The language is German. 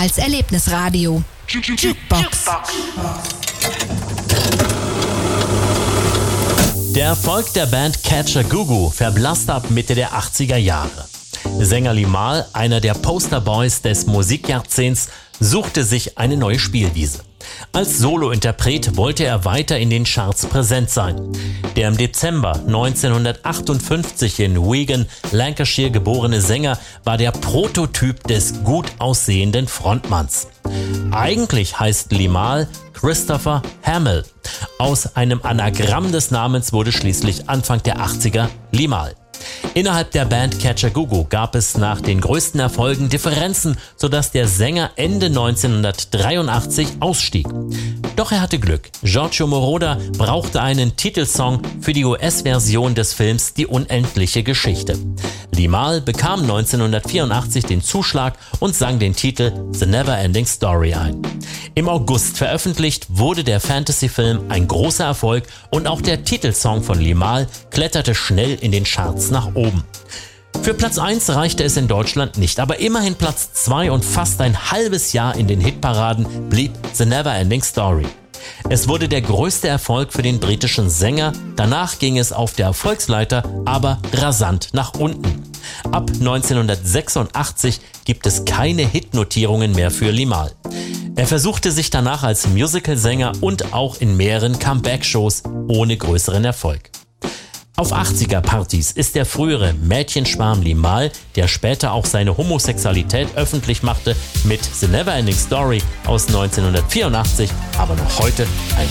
als Erlebnisradio. Jukebox. Der Erfolg der Band Kajagoogoo verblasste ab Mitte der 80er Jahre. Sänger Limahl, einer der Posterboys des Musikjahrzehnts, suchte sich eine neue Spielwiese. Als Solointerpret wollte er weiter in den Charts präsent sein. Der im Dezember 1958 in Wigan, Lancashire geborene Sänger war der Prototyp des gut aussehenden Frontmanns. Eigentlich heißt Limahl Christopher Hamill. Aus einem Anagramm des Namens wurde schließlich Anfang der 80er Limahl. Innerhalb der Band Kajagoogoo gab es nach den größten Erfolgen Differenzen, sodass der Sänger Ende 1983 ausstieg. Doch er hatte Glück. Giorgio Moroder brauchte einen Titelsong für die US-Version des Films Die unendliche Geschichte. Limahl bekam 1984 den Zuschlag und sang den Titel The Never-Ending Story ein. Im August veröffentlicht wurde der Fantasy-Film ein großer Erfolg und auch der Titelsong von Limahl kletterte schnell in den Charts nach oben. Für Platz 1 reichte es in Deutschland nicht, aber immerhin Platz 2 und fast ein halbes Jahr in den Hitparaden blieb The Never-Ending Story. Es wurde der größte Erfolg für den britischen Sänger, danach ging es auf der Erfolgsleiter aber rasant nach unten. Ab 1986 gibt es keine Hitnotierungen mehr für Limahl. Er versuchte sich danach als Musicalsänger und auch in mehreren Comeback-Shows ohne größeren Erfolg. Auf 80er-Partys ist der frühere Mädchenschwarm Limahl, der später auch seine Homosexualität öffentlich machte, mit The Never-Ending Story aus 1984, aber noch heute ein